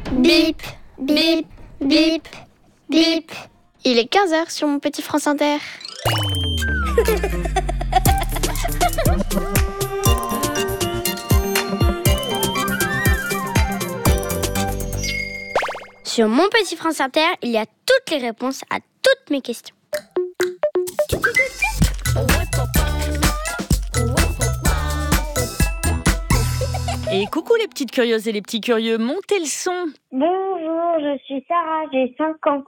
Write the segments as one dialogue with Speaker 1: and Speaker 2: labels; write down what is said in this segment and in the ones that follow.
Speaker 1: Bip, bip, bip, bip. Il est 15h sur mon petit France Inter. Sur mon petit France Inter, il y a toutes les réponses à toutes mes questions.
Speaker 2: Et coucou les petites curieuses et les petits curieux, montez le son.
Speaker 3: Bonjour, je suis Sarah, j'ai 5 ans.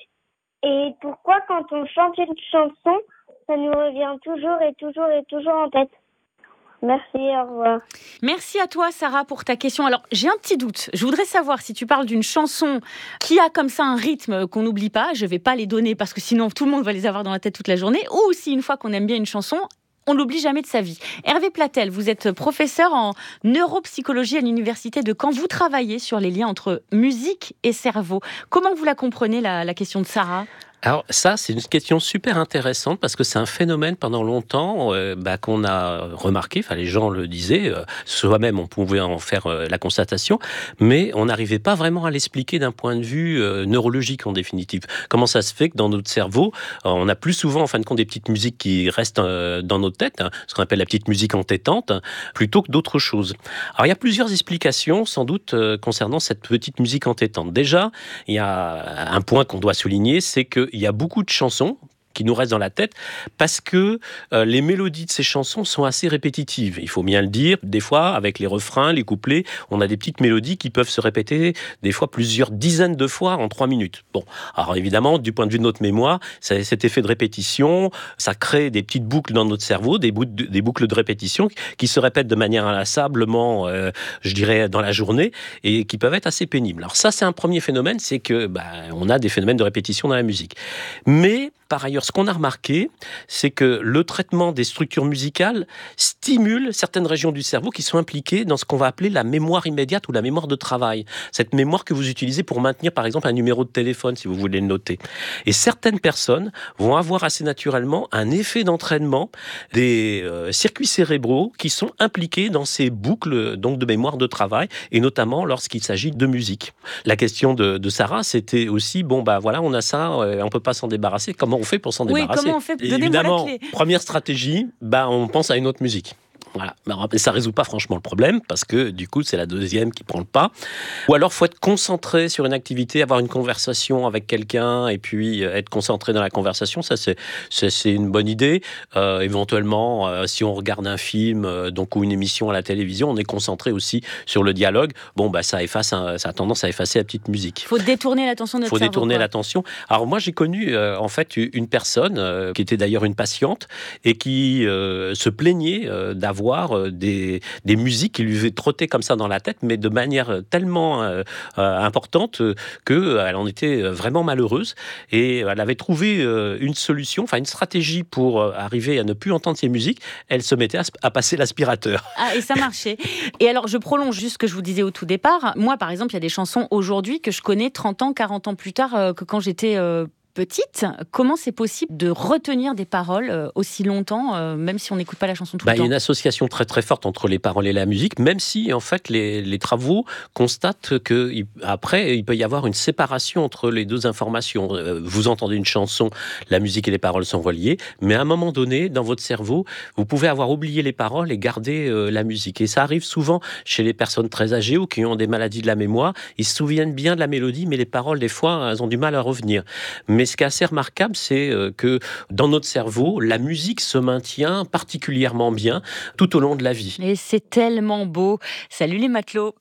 Speaker 3: Et pourquoi quand on chante une chanson, ça nous revient toujours en tête? Merci, au revoir.
Speaker 2: Merci à toi Sarah pour ta question. Alors j'ai un petit doute, je voudrais savoir si tu parles d'une chanson qui a comme ça un rythme qu'on n'oublie pas, je ne vais pas les donner parce que sinon tout le monde va les avoir dans la tête toute la journée, ou si une fois qu'on aime bien une chanson, on l'oublie jamais de sa vie. Hervé Platel, vous êtes professeur en neuropsychologie à l'université de Caen. Vous travaillez sur les liens entre musique et cerveau. Comment vous la comprenez, la question de Sarah ?
Speaker 4: Alors ça, c'est une question super intéressante parce que c'est un phénomène pendant longtemps qu'on a remarqué, enfin les gens le disaient, soi-même on pouvait en faire la constatation, mais on n'arrivait pas vraiment à l'expliquer d'un point de vue neurologique en définitive. Comment ça se fait que dans notre cerveau, on a plus souvent en fin de compte des petites musiques qui restent dans notre tête, ce qu'on appelle la petite musique entêtante, plutôt que d'autres choses. Alors il y a plusieurs explications sans doute concernant cette petite musique entêtante. Déjà, il y a un point qu'on doit souligner, c'est que il y a beaucoup de chansons qui nous restent dans la tête parce que les mélodies de ces chansons sont assez répétitives. Il faut bien le dire, des fois, avec les refrains, les couplets, on a des petites mélodies qui peuvent se répéter des fois plusieurs dizaines de fois en 3 minutes. Bon, alors évidemment, du point de vue de notre mémoire, cet effet de répétition, ça crée des petites boucles dans notre cerveau, des boucles de répétition qui se répètent de manière inlassablement, je dirais, dans la journée et qui peuvent être assez pénibles. Alors ça, c'est un premier phénomène, c'est que on a des phénomènes de répétition dans la musique. Mais par ailleurs, ce qu'on a remarqué, c'est que le traitement des structures musicales stimule certaines régions du cerveau qui sont impliquées dans ce qu'on va appeler la mémoire immédiate ou la mémoire de travail. Cette mémoire que vous utilisez pour maintenir, par exemple, un numéro de téléphone, si vous voulez le noter. Et certaines personnes vont avoir assez naturellement un effet d'entraînement des circuits cérébraux qui sont impliqués dans ces boucles donc, de mémoire de travail, et notamment lorsqu'il s'agit de musique. La question de Sarah, c'était aussi, voilà, on a ça, on ne peut pas s'en débarrasser. Comment on fait pour s'en débarrasser?
Speaker 2: Comment on fait? Donnez-moi
Speaker 4: Évidemment,
Speaker 2: la clé.
Speaker 4: première stratégie, on pense à une autre musique. Voilà. Mais ça ne résout pas franchement le problème parce que du coup, c'est la deuxième qui prend le pas. Ou alors, il faut être concentré sur une activité, avoir une conversation avec quelqu'un et puis être concentré dans la conversation. Ça, c'est une bonne idée. Éventuellement, si on regarde un film ou une émission à la télévision, on est concentré aussi sur le dialogue. Ça a tendance à effacer la petite musique.
Speaker 2: Il faut détourner l'attention de notre cerveau.
Speaker 4: Il faut détourner l'attention. Alors moi, j'ai connu en fait une personne qui était d'ailleurs une patiente et qui se plaignait d'avoir des musiques qui lui trottaient comme ça dans la tête, mais de manière tellement importante qu'elle en était vraiment malheureuse. Et elle avait trouvé une solution, une stratégie pour arriver à ne plus entendre ces musiques. Elle se mettait à passer l'aspirateur.
Speaker 2: Ah, et ça marchait. Et alors, je prolonge juste ce que je vous disais au tout départ. Moi, par exemple, il y a des chansons aujourd'hui que je connais 30 ans, 40 ans plus tard que quand j'étais petite. Comment c'est possible de retenir des paroles aussi longtemps, même si on n'écoute pas la chanson tout le temps?
Speaker 4: Il y a une association très très forte entre les paroles et la musique, même si en fait les travaux constatent qu'après il peut y avoir une séparation entre les deux informations. Vous entendez une chanson, la musique et les paroles sont reliées, mais à un moment donné, dans votre cerveau, vous pouvez avoir oublié les paroles et garder la musique. Et ça arrive souvent chez les personnes très âgées ou qui ont des maladies de la mémoire. Ils se souviennent bien de la mélodie, mais les paroles, des fois, elles ont du mal à revenir. Mais ce qui est assez remarquable, c'est que dans notre cerveau, la musique se maintient particulièrement bien tout au long de la vie.
Speaker 2: Et c'est tellement beau. Salut les matelots.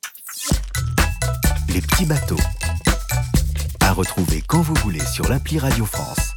Speaker 5: Les petits bateaux. À retrouver quand vous voulez sur l'appli Radio France.